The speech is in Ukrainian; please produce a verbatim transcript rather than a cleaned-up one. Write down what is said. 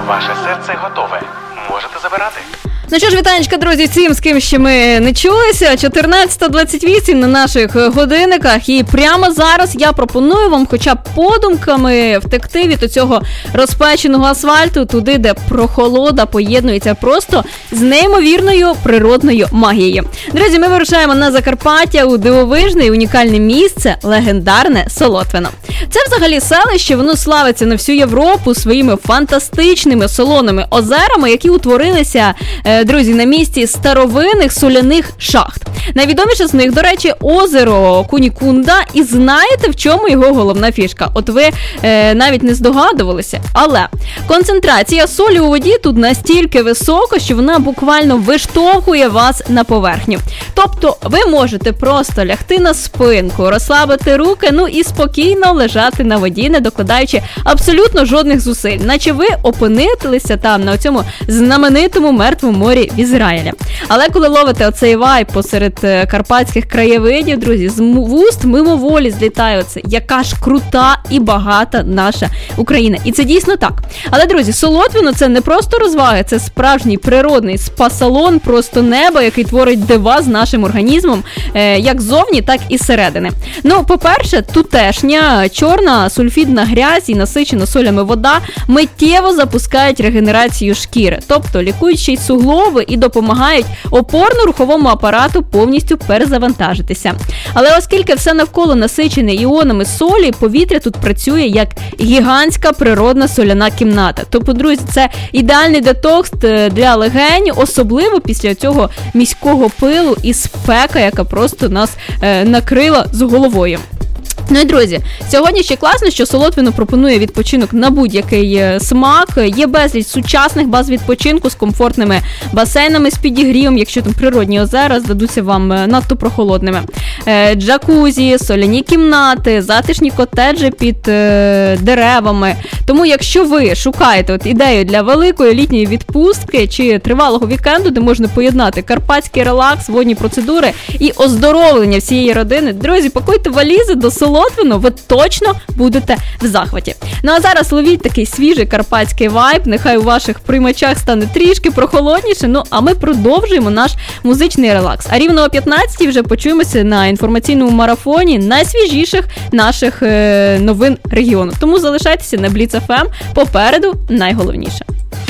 Ваше серце готове. Можете забирати. Ну що ж, вітанечка, друзі, всім, з ким ще ми не чулися. чотирнадцята двадцять вісім на наших годинниках. І прямо зараз я пропоную вам хоча б подумками втекти від оцього розпеченого асфальту туди, де прохолода поєднується просто з неймовірною природною магією. Друзі, ми вирушаємо на Закарпаття у дивовижне і унікальне місце – легендарне Солотвино. Це взагалі селище, воно славиться на всю Європу своїми фантастичними солоними озерами, які утворилися, друзі, на місці старовинних соляних шахт. Найвідоміше з них, до речі, озеро Кунікунда. І знаєте, в чому його головна фішка? От ви е, навіть не здогадувалися. Але концентрація солі у воді тут настільки висока, що вона буквально виштовхує вас на поверхню. Тобто ви можете просто лягти на спинку, розслабити руки, ну і спокійно лежати на воді, не докладаючи абсолютно жодних зусиль. Наче ви опинилися там, на цьому знаменитому мертвому морі в Ізраїлі. Але коли ловите оцей вайб посеред карпатських краєвидів, друзі, з вуст мимоволі злітає оце, яка ж крута і багата наша Україна. І це дійсно так. Але, друзі, Солотвино – це не просто розваги, це справжній природний спа-салон, просто небо, який творить дива з нашим організмом, як ззовні, так і зсередини. Ну, по-перше, тутешня чорна сульфідна грязь і насичена солями вода миттєво запускають регенерацію шкіри, тобто лікують ще й суглоби і допомагають опорно-руховому апарату повністю перезавантажитися. Але оскільки все навколо насичене іонами солі, повітря тут працює як гігантська природна соляна кімната. Тобто, друзі, це ідеальний детокс для легень, особливо після цього міського пилу і спека, яка просто нас е, накрила з головою. Ну і, друзі, сьогодні ще класно, що Солотвино пропонує відпочинок на будь-який смак. Є безліч сучасних баз відпочинку з комфортними басейнами з підігрівом, якщо там природні озера здадуться вам надто прохолодними. Е, джакузі, соляні кімнати, затишні котеджі під е, деревами. Тому, якщо ви шукаєте от ідею для великої літньої відпустки чи тривалого вікенду, де можна поєднати карпатський релакс, водні процедури і оздоровлення всієї родини, друзі, пакуйте валізи до Солотвино, ви точно будете в захваті. Ну а зараз ловіть такий свіжий карпатський вайб, нехай у ваших приймачах стане трішки прохолодніше, ну а ми продовжуємо наш музичний релакс. А рівно о п'ятнадцятій вже почуємося на інформаційному марафоні найсвіжіших наших е, новин регіону. Тому залишайтеся на Бліц еф ем, попереду найголовніше.